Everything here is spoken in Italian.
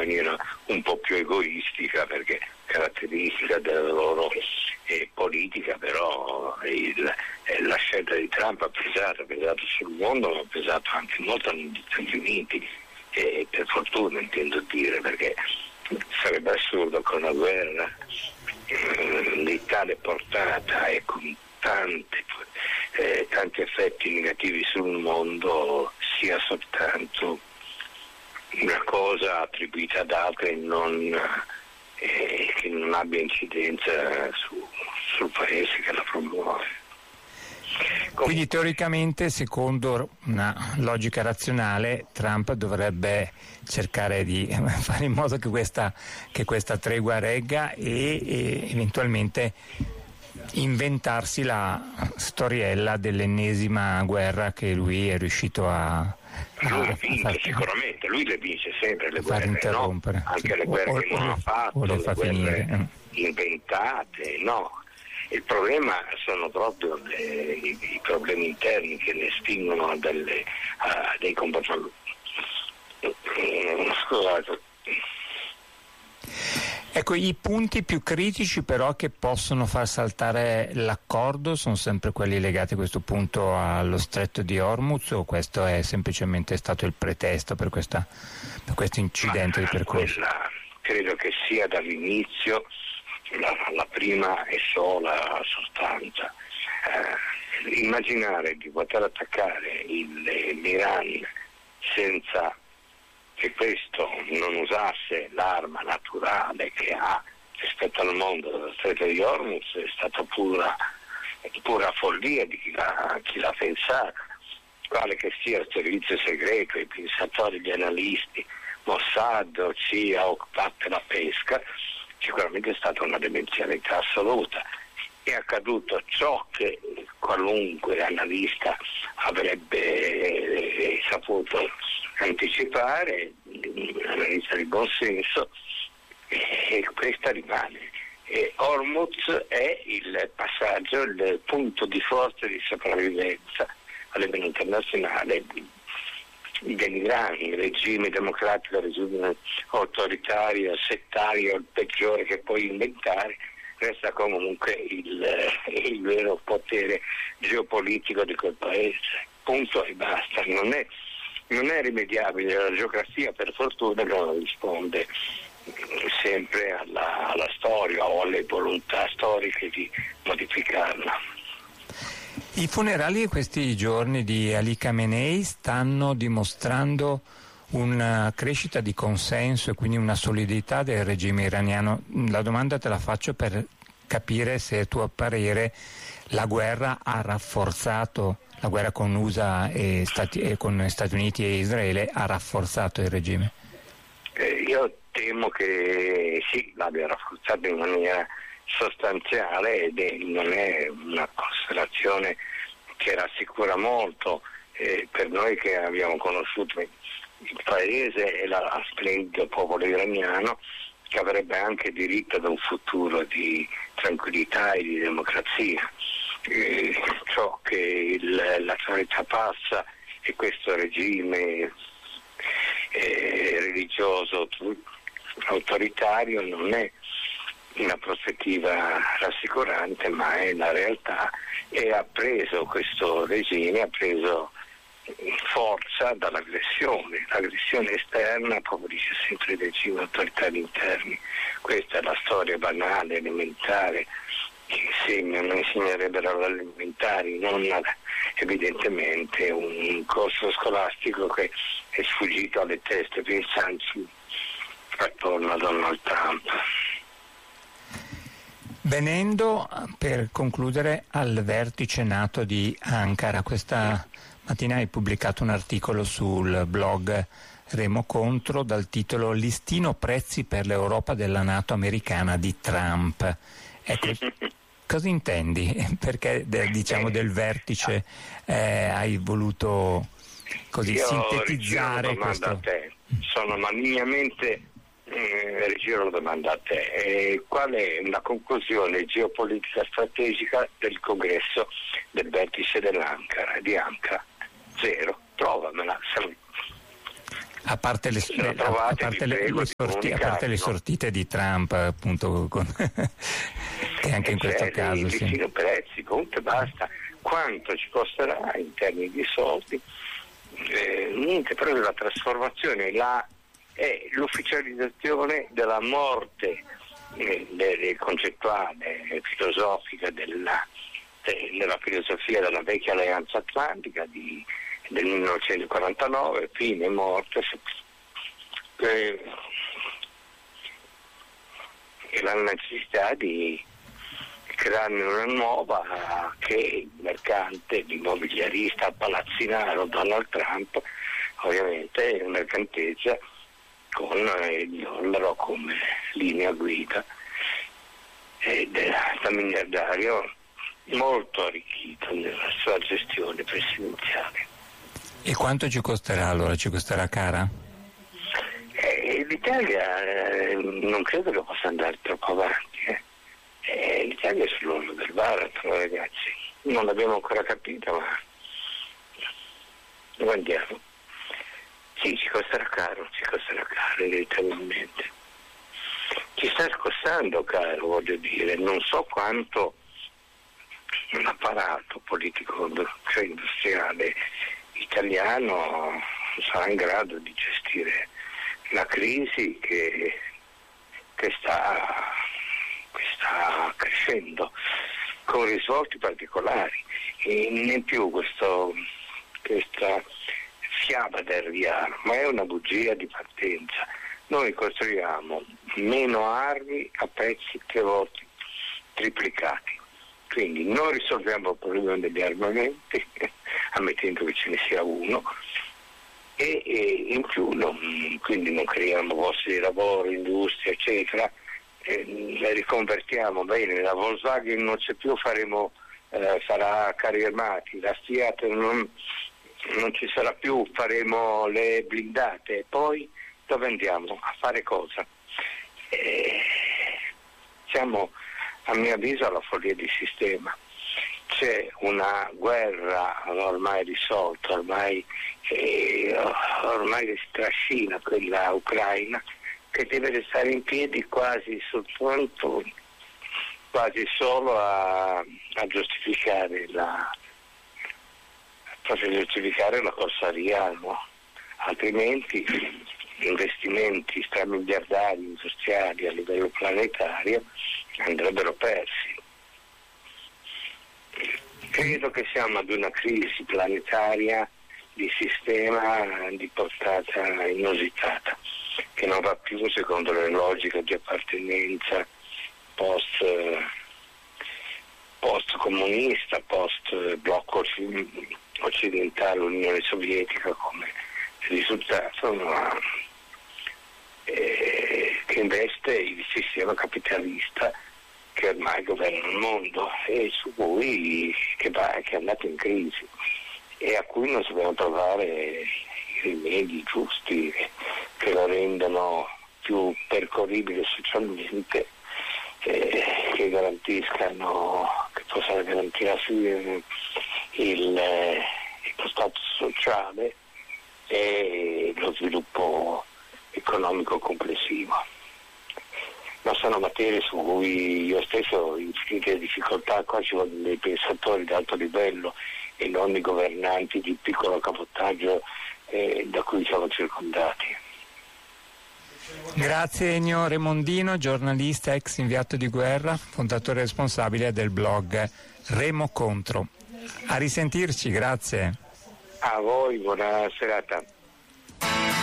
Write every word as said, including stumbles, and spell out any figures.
maniera un po' più egoistica, perché caratteristica della loro eh, politica, però il, eh, la scelta di Trump ha pesato, ha pesato sul mondo, ma ha pesato anche molto negli Stati Uniti, e per fortuna intendo dire, perché sarebbe assurdo che una guerra eh, di tale portata e con tante, eh, tanti effetti negativi sul mondo sia soltanto una cosa attribuita ad altri e non, eh, che non abbia incidenza su, sul paese che la promuove. Quindi teoricamente, secondo una logica razionale, Trump dovrebbe cercare di fare in modo che questa, che questa tregua regga e, e eventualmente inventarsi la storiella dell'ennesima guerra che lui è riuscito a... Lui le vince sicuramente, lui le vince sempre le guerre, interrompere, no? Anche sì. le guerre o, che non o, ha fatto, o le, le fa guerre finire. inventate, no. Il problema sono proprio le, i, i problemi interni che ne spingono delle, uh, dei comportamenti. Scusate. Ecco, i punti più critici però che possono far saltare l'accordo sono sempre quelli legati a questo punto allo stretto di Hormuz, o questo è semplicemente stato il pretesto per, questa, per questo incidente Ma, di percorso? Quella, credo che sia dall'inizio la, la prima e sola sostanza. Eh, immaginare di poter attaccare il, l'Iran senza che questo non usasse l'arma naturale che ha rispetto al mondo dello stretto di Hormuz è stata pura, pura follia di chi l'ha, chi l'ha pensato, quale che sia il servizio segreto, i pensatori, gli analisti, Mossad, O C I A o parte la pesca, sicuramente è stata una demenzialità assoluta. È accaduto ciò che qualunque analista avrebbe eh, saputo anticipare, analista di buon senso, e questa rimane. E Hormuz è il passaggio, il punto di forza di sopravvivenza a livello internazionale dell'Iran, il regime democratico, il regime autoritario, settario, il peggiore che puoi inventare, resta comunque il, il vero potere geopolitico di quel paese. Punto e basta. Non è, non è rimediabile. La geografia, per fortuna, non risponde sempre alla, alla storia o alle volontà storiche di modificarla. I funerali di questi giorni di Ali Khamenei stanno dimostrando una crescita di consenso e quindi una solidità del regime iraniano. La domanda te la faccio per capire se a tuo parere la guerra ha rafforzato, la guerra con U S A e Stati, e con Stati Uniti e Israele ha rafforzato il regime? Eh, io temo che sì, l'abbia rafforzato in maniera sostanziale ed è, non è una costellazione che rassicura molto eh, per noi che abbiamo conosciuto il paese e la splendido popolo iraniano, che avrebbe anche diritto ad un futuro di tranquillità e di democrazia. Eh, ciò che il, la sanità passa e questo regime eh, religioso autoritario non è una prospettiva rassicurante, ma è la realtà, e ha preso questo regime, ha preso forza dall'aggressione. L'aggressione esterna favorisce sempre i regimi autoritari interni. Questa è la storia banale, elementare, che insegnano, insegnerebbero alle elementari, non evidentemente un corso scolastico che è sfuggito alle teste pensanti attorno a Donald Trump. Venendo, per concludere, al vertice NATO di Ankara, questa mattina hai pubblicato un articolo sul blog Remo Contro dal titolo "Listino prezzi per l'Europa della NATO americana di Trump". Ecco, cosa intendi? Perché de, diciamo del vertice eh, hai voluto così Io sintetizzare questo? A te. Sono malignamente eh, rigiro la domanda a te. Eh, qual è la conclusione geopolitica strategica del congresso del vertice dell'Ankara, di Ankara? Zero. Trovamela. A parte le, le, a, a parte le, le, sorti, a parte le sortite di Trump, appunto, con che anche in questo caso sì. I prezzi, punto e basta. Quanto ci costerà in termini di soldi? Eh, niente, proprio la trasformazione, la, è l'ufficializzazione della morte eh, de, concettuale, filosofica della, de, della filosofia della vecchia alleanza atlantica di, del millenovecentoquarantanove, fine morte, eh, e la necessità di crearne una nuova che il mercante, l'immobiliarista palazzinaro Donald Trump ovviamente mercanteggia con il dollaro come linea guida, ed è un miliardario molto arricchito nella sua gestione presidenziale. E quanto ci costerà allora? Ci costerà cara? Eh, L'Italia eh, non credo che possa andare troppo avanti. Eh. Eh, L'Italia è sull'orlo del baratro, ragazzi. Non l'abbiamo ancora capito, ma dove andiamo? Sì, ci costerà caro, ci costerà caro, inevitabilmente. Ci sta costando caro, voglio dire, non so quanto l'apparato politico, cioè industriale italiano sarà in grado di gestire la crisi che, che, sta, che sta crescendo con risvolti particolari, e in più questo, questa fiaba del riarmo ma è una bugia di partenza. Noi costruiamo meno armi a prezzi tre volte triplicati, quindi non risolviamo il problema degli armamenti ammettendo che ce ne sia uno, e, e in più non, quindi non creiamo posti di lavoro, industria eccetera, e le riconvertiamo bene. La Volkswagen non c'è più, faremo eh, farà carri armati, la Fiat non, non ci sarà più, faremo le blindate, e poi dove andiamo? A fare cosa? Eh, siamo a mio avviso alla follia di sistema. C'è una guerra ormai risolta, ormai, eh, ormai si trascina quella ucraina, che deve restare in piedi quasi soltanto, quasi solo a, a giustificare la proprio giustificare la corsa al riarmo, altrimenti investimenti stramiliardari industriali a livello planetario andrebbero persi. Credo che siamo ad una crisi planetaria di sistema di portata inusitata, che non va più secondo le logiche di appartenenza post, post comunista, post blocco occidentale, Unione Sovietica come risultato, ma eh, che investe il sistema capitalista che ormai governa il mondo e su cui che, va, che è andato in crisi e a cui non sappiamo trovare i rimedi giusti che lo rendano più percorribile socialmente, eh, che garantiscano, che possano garantirsi il, il, lo status sociale e lo sviluppo economico complessivo. Ma sono materie su cui io stesso ho infinite difficoltà. Qua ci vogliono dei pensatori di alto livello e non i governanti di piccolo cabotaggio eh, da cui siamo circondati. Grazie Ennio Remondino, giornalista, ex inviato di guerra, fondatore responsabile del blog Remo Contro. A risentirci, grazie. A voi, buona serata.